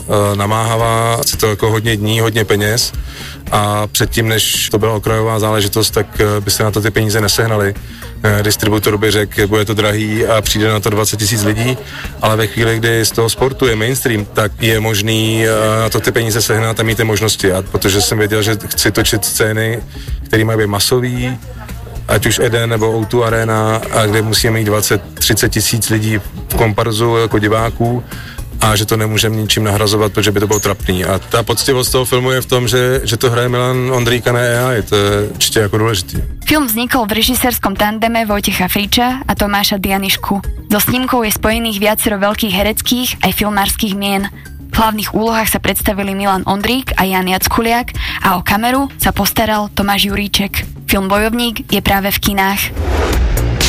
namáhavá, chce to jako hodně dní, hodně peněz a předtím, než to byla okrajová záležitost, tak by se na to ty peníze nesehnaly. Distributor by řekl, bude to drahý a přijde na to 20 000 lidí, ale ve chvíli, kdy z toho sportu je mainstream, tak je možný na to ty peníze sehnat a mít ty možnosti. A protože jsem věděl, že chci točit scény, které mají být masový, ať už Eden nebo O2 Arena, a kde musíme mít 20-30 tisíc lidí v komparzu jako diváků, a že to nemůžeme ničím nahrazovat, protože by to bylo trapný. A ta poctivost toho filmu je v tom, že to hraje Milan Ondrík a ne AI, to je určitě jako důležitý. Film vznikol v režisérskom tandeme Vojtecha Friča a Tomáša Dianišku. So snímkou je spojených viacero veľkých hereckých aj filmárskych mien. V hlavných úlohách sa predstavili Milan Ondrík a Jan Jackuliak a o kameru sa postaral Tomáš Juríček. Film Bojovník je práve v kinách.